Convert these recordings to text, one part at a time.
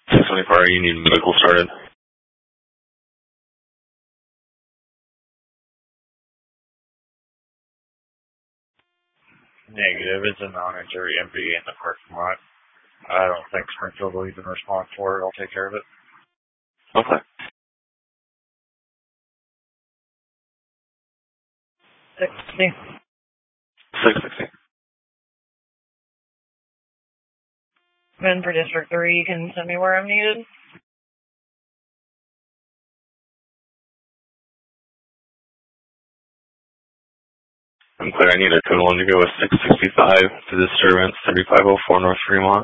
624, you need medical started. Negative. It's a non-injury empty in the parking lot. I don't think Springfield will even respond for it. I'll take care of it. Okay. 660. 660. Then for District 3, you can send me where I'm needed. I'm clear. I need a total to go with 665 to disturbance, 3504 North Fremont.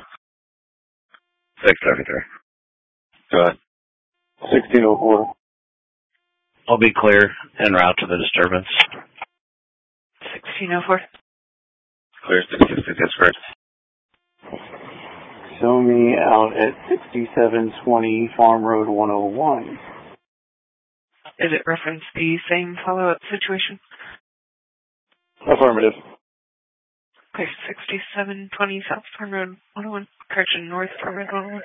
673. Go ahead. 1604. I'll be clear en route to the disturbance. 1604. Clear 666, that's correct. Show me out at 6720 Farm Road 101. Is it reference the same follow-up situation? Affirmative. Okay, 6720 South Farm Road 101. Correction, North Farm Road 101.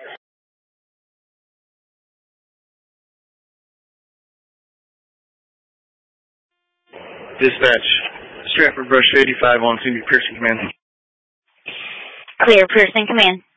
Dispatch, Stratford Brush 85 on to Pearson Command. Clear, Pearson Command.